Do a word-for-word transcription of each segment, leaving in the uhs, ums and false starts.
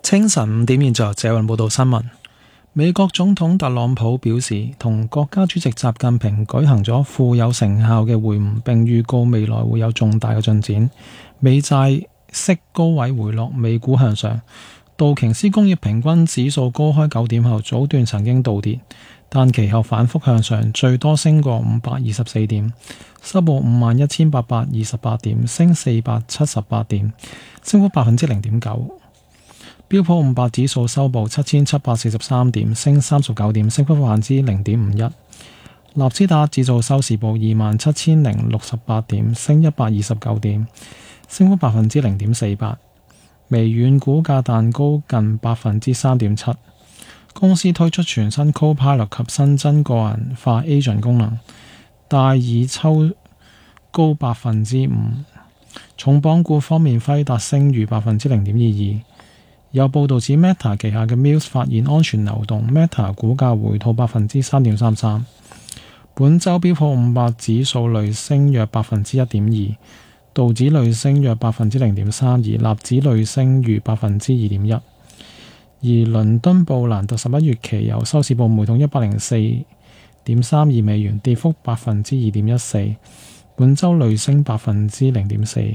清晨五點，現在謝雲報道新聞。美國總統特朗普表示，同國家主席習近平舉行咗富有成效嘅會晤，並預告未來會有重大嘅進展。美債息高位回落，美股向上。道瓊斯工業平均指數高開九點後，早段曾經倒跌，但其後反覆向上，最多升過五百二十四點，收報五萬一千八百二十八點，升四百七十八點，升幅百分之零點九。標普五百指數收報七千七百四十三點，升三十九點，升幅百分之零點五一。納斯達克指數收市報二萬七千零六十八點，升一百二十九點，升幅百分之零點四八。微軟股價彈高近百分之三點七。公司推出全新 Copilot 及新增個人化 Agent 功能，戴爾抽高百分之五。重磅股方面，輝達升逾百分之零點二二。有報道指 Meta 旗下嘅 Muse 發現安全漏洞 ，Meta 股價回吐百分之三點三三。本週標普五百指數累升約百分之一點二。道指累升約百分之零點三二，納指累升逾百分之二點一。而倫敦布蘭特十一月期油收市報每桶一百零四點三二美元，跌幅百分之二點一四，本週累升百分之零點四。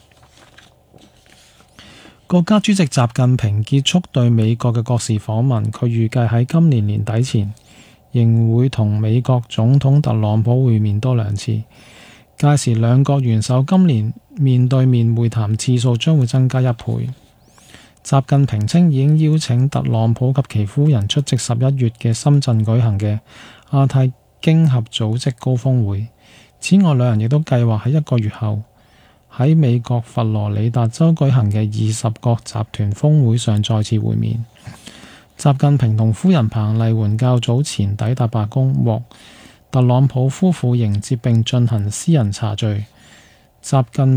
國家主席習近平結束對美國嘅國事訪問，佢預計喺今年年底前仍會同美國總統特朗普會面多兩次。屆時兩國元首今年面對面會談次數將會增加一倍。習近平稱已經邀請特朗普及其夫人出席十一月嘅深圳舉行嘅亞太經合組織高峰會。此外，兩人亦都計劃喺一個月後喺美國佛羅里達州舉行嘅二十國集團峰會上再次會面。習近平同夫人彭麗媛較早前抵達白宮，獲特朗普夫婦迎接並進行私人茶敘。習近